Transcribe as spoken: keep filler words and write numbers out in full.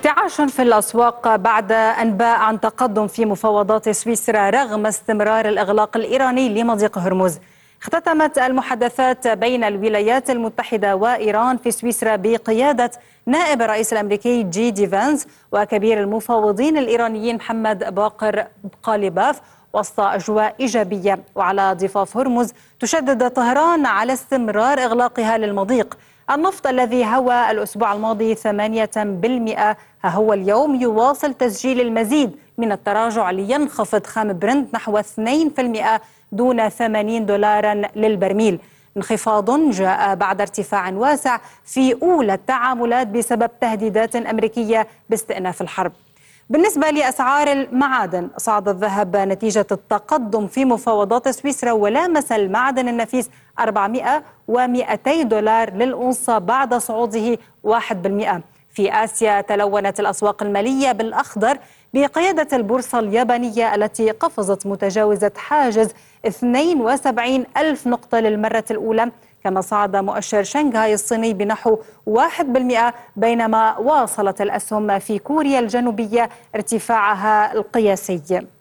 ارتعاش في الأسواق بعد أنباء عن تقدم في مفاوضات سويسرا رغم استمرار الإغلاق الإيراني لمضيق هرمز. اختتمت المحادثات بين الولايات المتحدة وإيران في سويسرا بقيادة نائب الرئيس الأمريكي جي دي فانس وكبير المفاوضين الإيرانيين محمد باقر قالباف وسط أجواء إيجابية. وعلى ضفاف هرمز تشدد طهران على استمرار إغلاقها للمضيق. النفط الذي هوى الأسبوع الماضي ثمانية بالمئة ها هو اليوم يواصل تسجيل المزيد من التراجع لينخفض خام برنت نحو اثنين بالمئة دون ثمانين دولارا للبرميل. انخفاض جاء بعد ارتفاع واسع في أولى التعاملات بسبب تهديدات أمريكية باستئناف الحرب. بالنسبة لأسعار المعادن، صعد الذهب نتيجة التقدم في مفاوضات سويسرا ولامس المعدن النفيس أربعمئة ومئتي دولار للأونصة بعد صعوده واحد بالمئة. في آسيا تلونت الأسواق المالية بالأخضر بقيادة البورصة اليابانية التي قفزت متجاوزة حاجز اثنين وسبعين ألف نقطة للمرة الأولى، كما صعد مؤشر شنغهاي الصيني بنحو واحد بالمئة، بينما واصلت الأسهم في كوريا الجنوبية ارتفاعها القياسي.